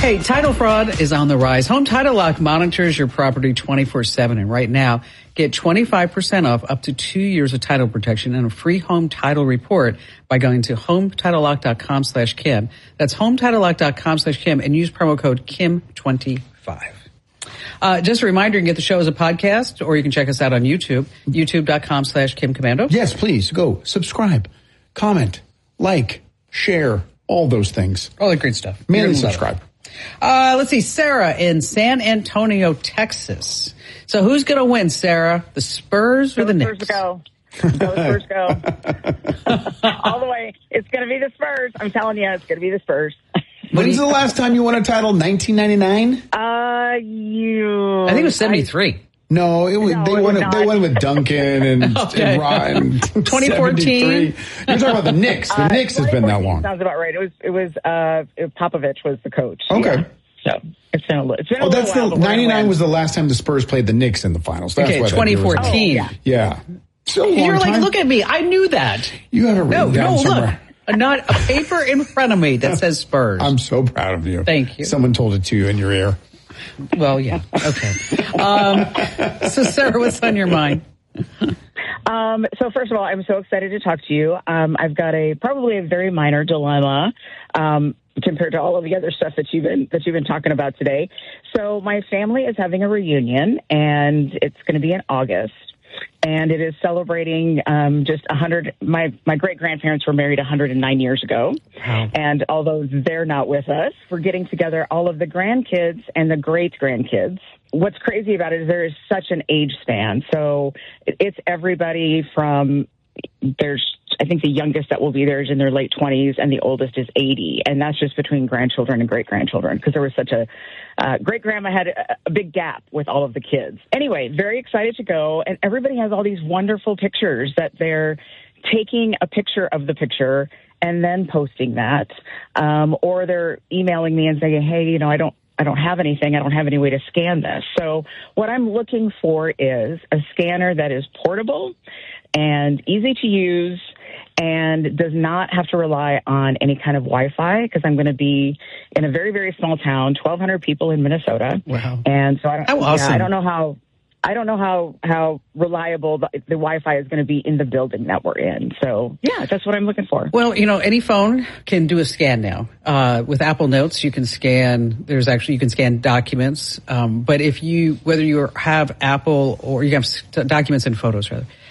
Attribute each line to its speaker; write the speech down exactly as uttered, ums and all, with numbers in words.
Speaker 1: Hey, title fraud is on the rise. Home Title Lock monitors your property twenty-four seven. And right now, get twenty-five percent off up to two years of title protection and a free home title report by going to hometitlelock.com slash Kim. That's hometitlelock.com slash Kim and use promo code Kim twenty-five. Uh, just a reminder, you can get the show as a podcast, or you can check us out on YouTube, youtube.com slash Kim Komando.
Speaker 2: Yes, please go subscribe, comment, like, share, all those things.
Speaker 1: All the great stuff.
Speaker 2: Mainly subscribe.
Speaker 1: Uh, let's see, Sarah in San Antonio, Texas. So who's going to win, Sarah? The Spurs or
Speaker 3: go
Speaker 1: the
Speaker 3: Spurs
Speaker 1: Knicks?
Speaker 3: Go. Go Spurs, go. All the way. It's going to be the Spurs. I'm telling you, it's going to be the Spurs.
Speaker 2: When's the last time you won a title? nineteen ninety-nine?
Speaker 3: Uh, you.
Speaker 1: I think it was seventy-three.
Speaker 3: I,
Speaker 2: No, it was,
Speaker 3: no,
Speaker 2: they
Speaker 3: it
Speaker 2: won
Speaker 3: was
Speaker 2: it. They
Speaker 3: not.
Speaker 2: won with Duncan and,
Speaker 1: Okay.
Speaker 2: and Ryan.
Speaker 1: twenty fourteen.
Speaker 2: You're talking about the Knicks. The
Speaker 3: uh,
Speaker 2: Knicks has been that long.
Speaker 3: Sounds about right. It was. It was. Uh, Popovich was the coach.
Speaker 2: Okay.
Speaker 3: Yeah. So it's been a little. It's been a
Speaker 2: Oh,
Speaker 3: little
Speaker 2: that's
Speaker 3: while.
Speaker 2: the
Speaker 3: but we're gonna
Speaker 2: ninety-nine
Speaker 3: win.
Speaker 2: was the last time the Spurs played the Knicks in the finals. That's
Speaker 1: Okay,
Speaker 2: why that
Speaker 1: twenty
Speaker 2: year was-
Speaker 1: fourteen.
Speaker 3: Oh, yeah.
Speaker 2: Yeah. Still a long
Speaker 1: You're like,
Speaker 2: time.
Speaker 1: look at me. I knew that.
Speaker 2: You have it
Speaker 1: No,
Speaker 2: written down
Speaker 1: no,
Speaker 2: somewhere.
Speaker 1: look. Not a paper in front of me that says Spurs.
Speaker 2: I'm so proud of you.
Speaker 1: Thank you.
Speaker 2: Someone told it to you in your ear.
Speaker 1: Well, yeah. Okay. Um, so, Sarah, what's on your mind?
Speaker 3: Um, so first of all, I'm so excited to talk to you. Um, I've got a probably a very minor dilemma um, compared to all of the other stuff that you've been that you've been talking about today. So my family is having a reunion, and it's going to be in August. And it is celebrating um, just one hundred. My, my great-grandparents were married one hundred nine years ago.
Speaker 1: Wow.
Speaker 3: And although they're not with us, we're getting together all of the grandkids and the great-grandkids. What's crazy about it is there is such an age span. So it's everybody from, there's, I think the youngest that will be there is in their late twenties, and the oldest is eighty. And that's just between grandchildren and great-grandchildren, because there was such a, uh, great-grandma had a, a big gap with all of the kids. Anyway, very excited to go, and everybody has all these wonderful pictures that they're taking a picture of the picture and then posting that, um, or they're emailing me and saying, hey, you know, I don't, I don't have anything. I don't have any way to scan this. So what I'm looking for is a scanner that is portable and easy to use and does not have to rely on any kind of Wi-Fi, because I'm going to be in a very, very small town, twelve hundred people in Minnesota.
Speaker 1: Wow.
Speaker 3: And so I don't,
Speaker 1: How awesome.
Speaker 3: yeah, I don't know how, I don't know how, how reliable the, the Wi-Fi is going to be in the building that we're in. So yeah, that's what I'm looking for.
Speaker 1: Well, you know, any phone can do a scan now. Uh, with Apple Notes, you can scan, there's actually, you can scan documents. Um, but if you, whether you have Apple or you have documents and photos rather,